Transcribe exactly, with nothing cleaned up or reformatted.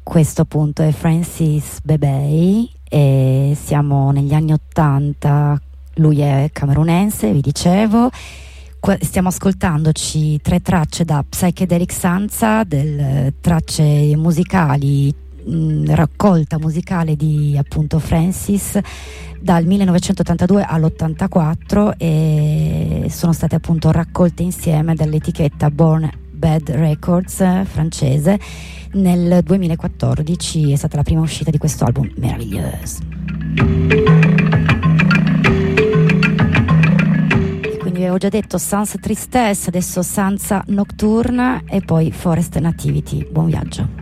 questo appunto è Francis Bebey e siamo negli anni ottanta, lui è camerunense, vi dicevo. Stiamo ascoltandoci tre tracce da Psychedelic Sansa, del tracce musicali, mh, raccolta musicale di appunto Francis dal millenovecentottantadue all'ottantaquattro, e sono state appunto raccolte insieme dall'etichetta Born Bad Records francese. Nel duemilaquattordici è stata la prima uscita di questo album meraviglioso. E quindi avevo già detto Sans Tristesse, adesso Sansa Nocturne e poi Forest Nativity. Buon viaggio.